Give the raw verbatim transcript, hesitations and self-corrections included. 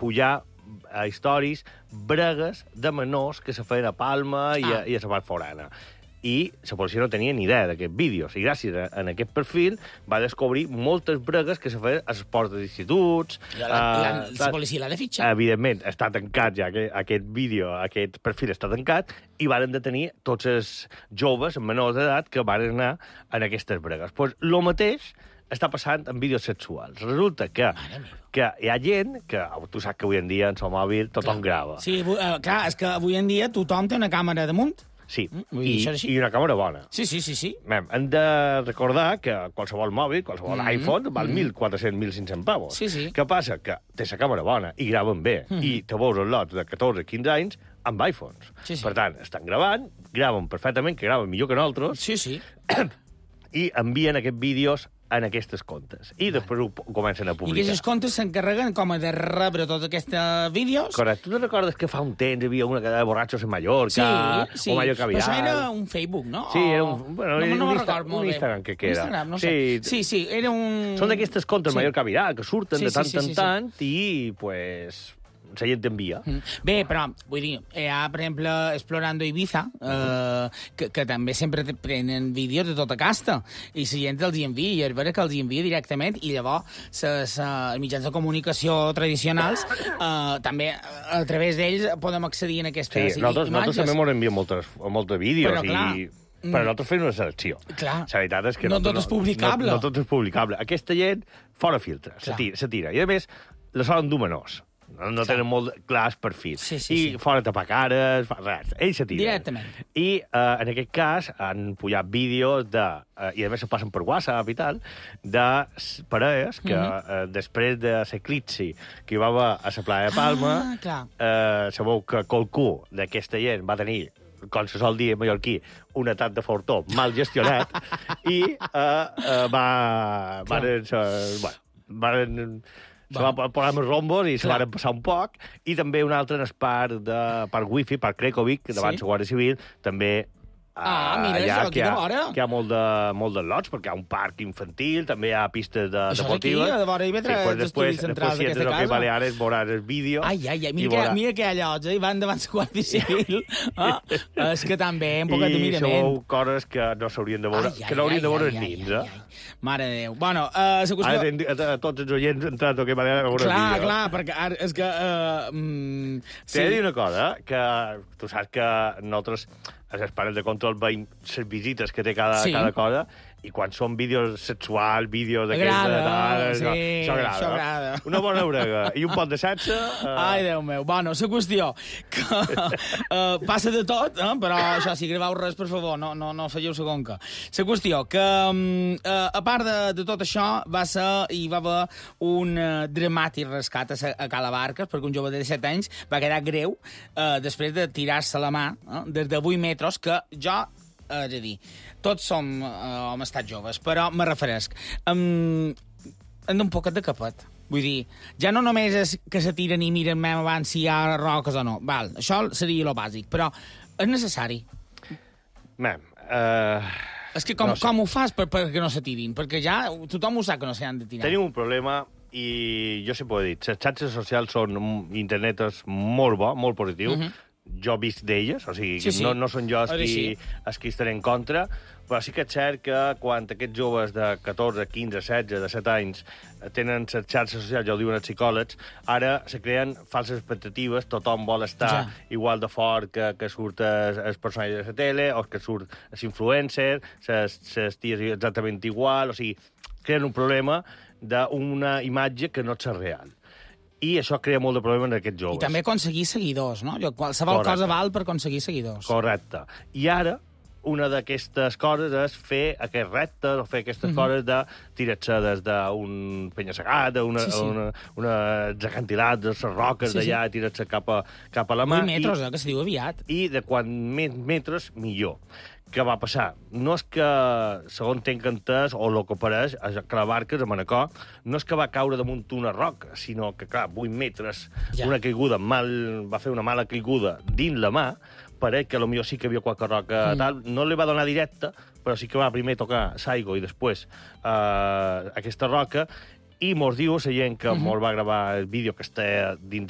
pujar a històries bregues de menors que se feien a Palma i a, Ah. i a la part forana. I la policia no tenia ni idea d'aquests vídeos. I gràcies a, a aquest perfil va descobrir moltes bregues que se feien als ports d'instituts. La, la, la, eh, la policia l'ha de fitxar. Evidentment, està tancat ja aquest, aquest vídeo, aquest perfil està tancat, i varen detenir tots els joves menors d'edat que van anar en aquestes bregues. Pues, lo mateix està passant amb vídeos sexuals. Resulta que, que hi ha gent que, tu saps que avui en dia en el mòbil tothom grava. Sí, uh, clar, és que avui en dia tothom té una càmera damunt. Sí, Vull dir, I, això és així. i una càmera bona. Sí, sí, sí, sí. Mem, hem de recordar que qualsevol mòbil, qualsevol mm -hmm. iPhone, val Mm. mil quatre-cents mil cinc-cents pavos. Sí, sí. Què passa? Que té la càmera bona i graven bé, Mm. i te veus els lots de catorze quinze anys amb iPhones. Sí, sí. Per tant, estan gravant, graven perfectament, que graven millor que nosaltres, Sí, sí. i envien aquests vídeos en aquestes comptes. I després ho p- comencen a I publicar. aquests comptes s'encarreguen com a de rebre tots aquests vídeos. Correcte. Tu te recordes que fa un temps hi havia una que de borratxos en Mallorca, Sí, sí. o Mallorca Però això Vial? era un Facebook, no? Sí, era un- bueno, no, no, no un me'n Insta- record molt un bé. Instagram, que que Un era. Instagram, no Sí. sé. Sí, sí, era un... Són d'aquestes comptes Sí. Mallorca Viral, que surten Sí, de sí, tant sí, en sí, sí. tant, i, pues, la gent t'envia. Mm. Bé, però, vull dir, hi ha, per exemple, Explorando Ibiza, eh, que, que també sempre te prenen vídeos de tota casta, i la gent els hi envia, i és vera que els hi envia directament, i llavors ses, uh, els mitjans de comunicació tradicionals eh, també, a través d'ells, podem accedir a Sí, aquestes nosaltres, imatges. nosaltres també m'ho envien moltes, moltes vídeos, Però, clar, i... Però nosaltres fem una selecció. Clar. La veritat és que... No tot és publicable. No, no tot és publicable. Aquesta gent, fora filtre, se Clar. tira, se tira. I, a més, la solen dur menors. No, no tenen molt clars perfils. Sí, sí, I sí. fora tapar cares, fa res. Ells se tiren. Directament. I, eh, en aquest cas, han pujat vídeos de... Eh, I, a més, se passen per WhatsApp i tal, de s- parelles que, Mhm. eh, després de l'eclipsi que hi va haver a la playa de Palma, Ah, clar. eh, sabeu que qualcú d'aquesta gent va tenir, com se sol dir en mallorquí, un atac de fortó mal gestionat i eh, eh, va... Van, se, bueno, van, se va posar més rombos i se Clar. van passar un poc, i també un altre en el parc, de, parc Wifi, parc Crecovic, davant Sí. la Guàrdia Civil, també. Ah, mira, allà això, aquí que hi ha, de vora. que hi ha molt de, molt de lots, perquè hi ha un parc infantil, també hi ha pistes de, Això és deportives. aquí, a de vora hi ve tres pues estudis després, centrals després, si ets d'aquesta de l'Hockey casa. Baleares, veuràs el vídeo. Ai, ai, ai, i mira, que, veuràs- mira que hi ha llocs, eh? I van davant la Guàrdia Civil. Ah, és que també, un poquet I d'humilament. sou coses que no s'haurien de veure, Ai, ai, que no haurien de ai, veure ai, els ai, nins, ai, eh? ai. Mare de Déu. Bueno, uh, la qüestió... Ara ten- a, a tots els oients entrat a que va veure Clar, el vídeo. clar, perquè ara és que... Uh, mm, T'he de dir una cosa, que tu saps que nosaltres, els pares de control, veiem les visites que té cada, Sí. cada cosa, i quan són vídeos sexuals, vídeos d'aquests... Agrada, de tal, sí, això, això agrada. això agrada. Una bona brega i un pot de sexe... Eh, Ai, Déu meu. Bueno, la qüestió que uh, passa de tot, eh? Però això, si graveu res, per favor, no, no, no falleu la conca. La qüestió que, um, uh, a part de, de tot això, va ser, hi va haver un uh, dramàtic rescat a, sa- a Cala Barques, perquè un jove de disset anys va quedar greu uh, després de tirar-se la mà eh? des de vuit metres, que jo, eh, és a dir, tots som, uh, hem estat joves, però me referesc. Um, hem d'un poquet de capet. Vull dir, ja no només és que se tiren i miren més abans si hi ha roques o no. Val, això seria lo bàsic, però és necessari. Mem, eh, És que com, No no sé. com ho fas per, perquè no se tirin? Perquè ja tothom ho sap que no s'han de tirar. tenim un problema i jo sempre ho he dit, les xarxes socials són, mm, internet és molt bo, molt positiu, Mhm. jo visc d'elles, o sigui, Sí, sí. no, no són jo els Ara qui, sí. els qui estaré en contra, però sí que és cert que quan aquests joves de catorze, quinze, setze, disset anys tenen les xarxes socials, ja ho diuen els psicòlegs, ara se creen falses expectatives, tothom vol estar Ja. igual de fort que, que surt el, el personatge de la tele, o que surt l'influencer, les ties exactament igual, o sigui, creen un problema d'una imatge que no és real. I això crea molt de problema en aquests joves. I també aconseguir seguidors, no? Jo, qualsevol Correcte. cosa val per aconseguir seguidors. Correcte. I ara, una d'aquestes coses és fer aquests reptes o fer aquestes Mhm. coses de tirar-se des d'un penya-segat, una, Sí, sí. una, una acantilats de les roques Sí, sí. d'allà, tirar-se cap, a, cap a la mà. vuit metres, i, eh, que se diu aviat. I de quan més metres, millor. Què va passar? No és que, segons tenc entès, o el que pareix, a Calabarques, a Manacor, no és que va caure damunt una roca, sinó que, clar, vuit metres, Ja. ja. una caiguda, mal, va fer una mala caiguda dins la mà, pareix que potser sí que hi havia qualque roca Mm. tal, no li va donar directa, però sí que va primer tocar l'aigua i després eh, aquesta roca, i mos diu la gent que Mhm. mos va gravar el vídeo que està dins